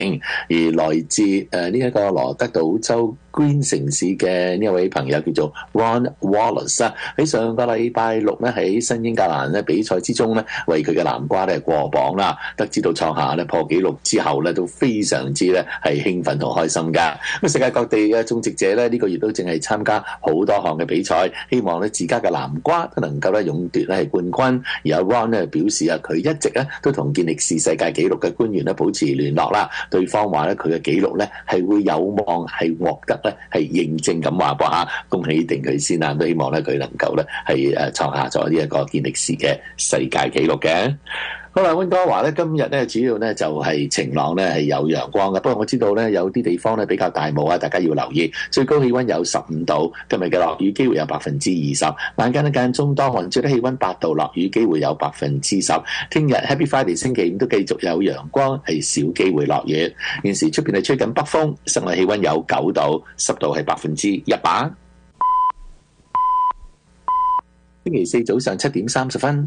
而來自呢一個羅德島州 Green 城市嘅呢一位朋友叫做 Ron Wallace 啊，喺上個禮拜六咧喺新英格蘭咧比賽之中咧，為佢嘅南瓜咧過磅啦，得知到創下咧破紀錄之後咧，都非常之咧係興奮同開心噶。咁世界各地嘅種植者咧呢個月都淨係參加好多項嘅比賽，希望咧自家嘅南瓜都能夠咧勇奪咧係冠軍。而阿 Ron 咧表示啊，佢一直咧都同健力士世界紀錄嘅官員咧保持聯絡啦，對方話咧佢嘅紀錄咧係會有望係獲得咧係認證咁話噃嚇，恭喜定佢先啦，都希望咧佢能夠咧係創下咗呢一個健力士嘅世界紀錄嘅。好啦，溫哥華咧今日咧主要咧就係晴朗咧係有陽光嘅，不過我知道咧有啲地方咧比較大霧啊，大家要留意。最高氣溫有15度，今日嘅落雨機會有20%，晚間間中多雲，最低氣溫8度，落雨機會有10%。聽日 Happy Friday 星期五都繼續有陽光，係少機會落雨。現時出邊係吹緊北風，室外氣溫有9度，濕度係100%。星期四早上7點30分。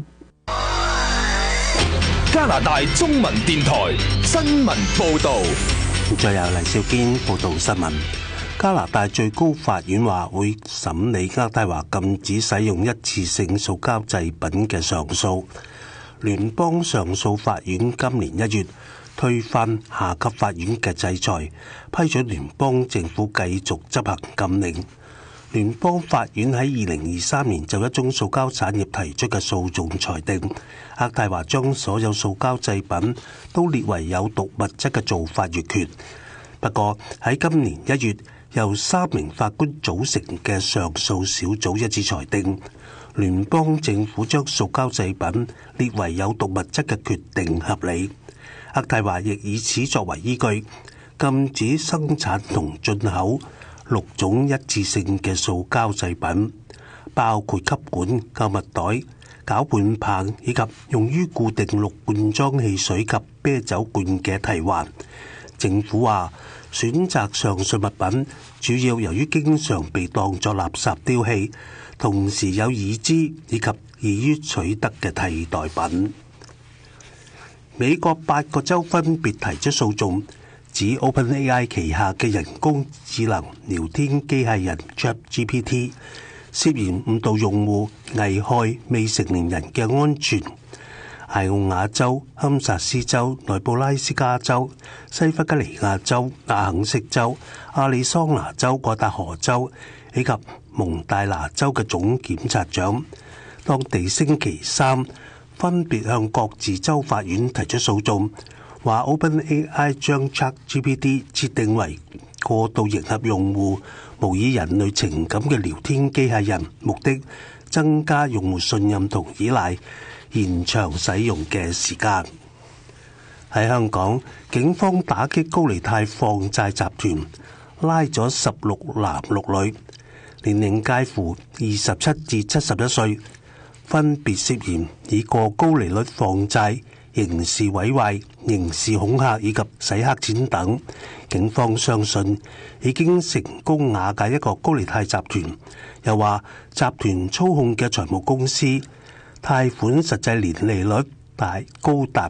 加拿大中文電台新聞報導， 再由黎少堅報導新聞。加拿大最高法院話會審理渥太華禁止使用一次性塑膠製品嘅上訴。聯邦上訴法院今年1月推翻下級法院嘅制裁，批准聯邦政府繼續執行禁令。聯邦法院喺2023年就一宗塑膠產業提出嘅訴訟裁定，渥太華將所有塑膠製品都列為有毒物質嘅做法越權。不過喺今年1月，由3名法官組成嘅上訴小組一致裁定，聯邦政府將塑膠製品列為有毒物質嘅決定合理。渥太華亦以此作為依據，禁止生產同進口6種一次性嘅塑膠製品，包括吸管、購物袋、攪拌棒以及用於固定6罐裝汽水及啤酒罐嘅提環。政府話選擇上述物品主要由於經常被當作垃圾丟棄，同時有已知以及易於取得嘅替代品。美國8個州分別提出訴訟，指 OpenAI 旗下嘅人工智能聊天機械人 ChatGPT 涉嫌誤導用戶，危害未成年人嘅安全。艾奧瓦州、堪薩斯州、內布拉斯加州、西弗吉尼亞州、阿肯色州、亞利桑那州、愛達荷州以及蒙大拿州嘅總檢察長，當地星期三分別向各自州法院提出訴訟，話 OpenAI 將 ChatGPT 設定為過度迎合用戶、模擬人類情感嘅聊天機械人，目的增加用戶信任同依賴，延長使用嘅時間。喺香港，警方打擊高利貸放債集團，拉咗16男6女，年齡介乎27至71歲，分別涉嫌以過高利率放債、刑事毀壞、刑事恐嚇以及洗黑錢等。警方相信已經成功瓦解一個高利貸集團，又話集團操控嘅財務公司貸款實際年利率高達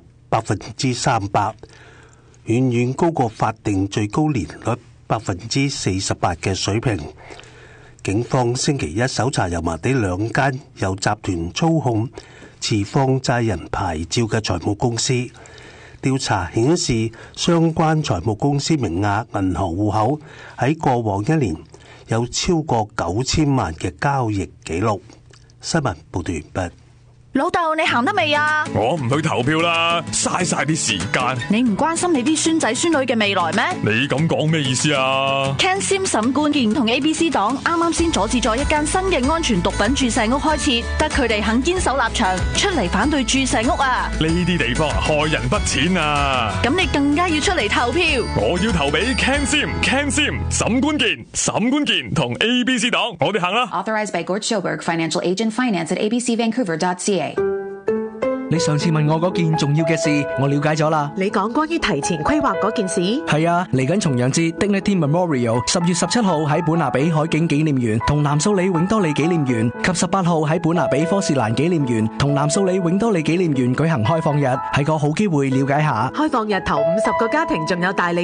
300%，遠遠高過法定最高年率48%嘅水平。警方星期一搜查油麻地2間由集團操控持放債人牌照嘅財務公司，調查顯示相關財務公司名下銀行戶口喺過往1年有超過9000萬嘅交易記錄。新聞報道完畢。 老豆，你行得未啊？ 我唔去投票啦，嘥晒啲時間。 你唔關心你啲孫仔孫女嘅未來咩？ 你咁講咩意思啊？ Ken Sim 沈冠健同 ABC 黨啱啱先阻止咗一間新嘅安全毒品注射屋開設，得佢哋肯堅守立場，出嚟反對注射屋啊！ 呢啲地方害人不淺啊！ 咁你更加要出嚟投票。 我要投俾 Ken Sim 沈冠健同 ABC 黨，我哋行啦。 Authorized by Gort Schoberg, Financial Agent, Finance at abcvancouver.ca。 你上次問我嗰件重要嘅事，我了解咗啦。 你講關於提前規劃嗰件事？ 係啊，嚟緊重陽節 Dignity Memorial 10月17號喺本拿比海景紀念園同南素里永多里紀念園，及18號喺本拿比科士蘭紀念園同南素里永多里紀念園舉行開放日，係個好機會了解下。 開放日頭50個家庭仲有大禮